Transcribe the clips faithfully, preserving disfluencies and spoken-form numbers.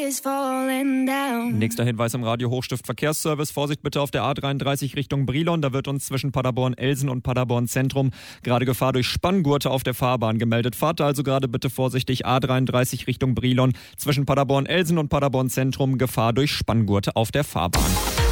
Nächster Hinweis im Radio Hochstift Verkehrsservice. Vorsicht bitte auf der A dreiunddreißig Richtung Brilon. Da wird uns zwischen Paderborn-Elsen und Paderborn-Zentrum gerade Gefahr durch Spanngurte auf der Fahrbahn gemeldet. Fahrt also gerade bitte vorsichtig A dreiunddreißig Richtung Brilon. Zwischen Paderborn-Elsen und Paderborn-Zentrum Gefahr durch Spanngurte auf der Fahrbahn.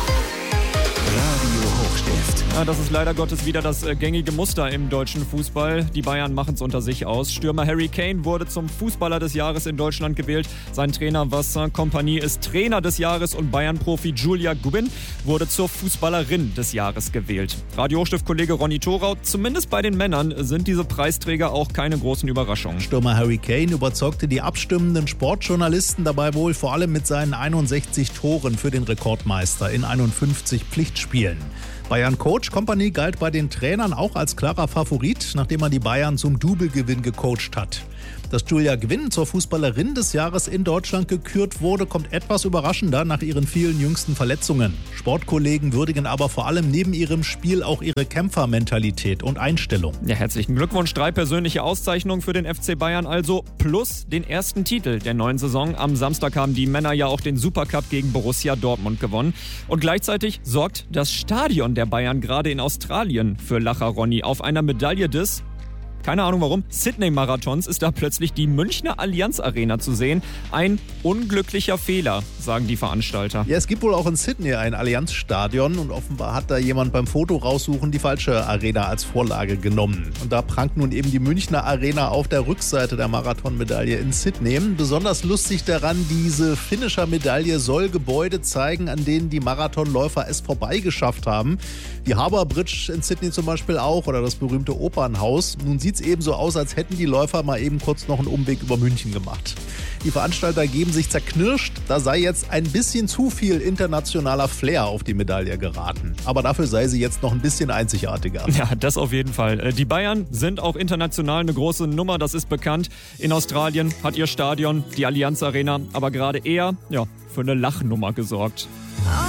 Radio Hochstift. Ja, das ist leider Gottes wieder das äh, gängige Muster im deutschen Fußball. Die Bayern machen es unter sich aus. Stürmer Harry Kane wurde zum Fußballer des Jahres in Deutschland gewählt. Sein Trainer Vincent Kompany ist Trainer des Jahres und Bayern-Profi Julia Gubin wurde zur Fußballerin des Jahres gewählt. Radio Hochstift-Kollege Ronny Thorau, zumindest bei den Männern sind diese Preisträger auch keine großen Überraschungen. Stürmer Harry Kane überzeugte die abstimmenden Sportjournalisten dabei wohl vor allem mit seinen einundsechzig Toren für den Rekordmeister in einundfünfzig Pflichtspielen. Bayern-Coach Kompany galt bei den Trainern auch als klarer Favorit, nachdem er die Bayern zum Double-Gewinn gecoacht hat. Dass Julia Gwynn zur Fußballerin des Jahres in Deutschland gekürt wurde, kommt etwas überraschender nach ihren vielen jüngsten Verletzungen. Sportkollegen würdigen aber vor allem neben ihrem Spiel auch ihre Kämpfermentalität und Einstellung. Ja, herzlichen Glückwunsch. Drei persönliche Auszeichnungen für den F C Bayern also, plus den ersten Titel der neuen Saison. Am Samstag haben die Männer ja auch den Supercup gegen Borussia Dortmund gewonnen. Und gleichzeitig sorgt das Stadion der Bayern gerade in Australien für Lacher, Ronny. Auf einer Medaille des, keine Ahnung warum, Sydney-Marathons ist da plötzlich die Münchner Allianz Arena zu sehen. Ein unglücklicher Fehler, sagen die Veranstalter. Ja, es gibt wohl auch in Sydney ein Allianz-Stadion und offenbar hat da jemand beim Foto raussuchen die falsche Arena als Vorlage genommen. Und da prangt nun eben die Münchner Arena auf der Rückseite der Marathonmedaille in Sydney. Besonders lustig daran, diese Finisher-Medaille soll Gebäude zeigen, an denen die Marathonläufer es vorbeigeschafft haben. Die Harbour Bridge in Sydney zum Beispiel auch oder das berühmte Opernhaus. Nun sieht es eben so aus, als hätten die Läufer mal eben kurz noch einen Umweg über München gemacht. Die Veranstalter geben sich zerknirscht, da sei jetzt ein bisschen zu viel internationaler Flair auf die Medaille geraten. Aber dafür sei sie jetzt noch ein bisschen einzigartiger. Ja, das auf jeden Fall. Die Bayern sind auch international eine große Nummer, das ist bekannt. In Australien hat ihr Stadion, die Allianz Arena, aber gerade eher ja, für eine Lachnummer gesorgt.